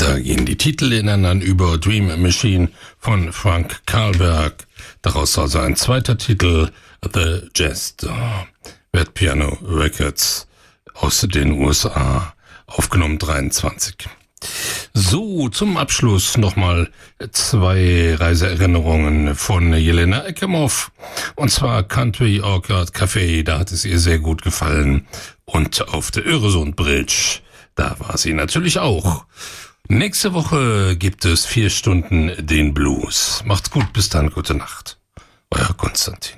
Da gehen die Titel ineinander über. Dream Machine von Frank Karlberg. Daraus also ein zweiter Titel, The Jester. Red Piano Records aus den USA. Aufgenommen 23. So, zum Abschluss nochmal 2 Reiseerinnerungen von Jelena Ekimov. Und zwar Country Orchard Café, da hat es ihr sehr gut gefallen. Und auf der Öresund Bridge, da war sie natürlich auch. Nächste Woche gibt es 4 Stunden den Blues. Macht's gut, bis dann, gute Nacht. Euer Konstantin.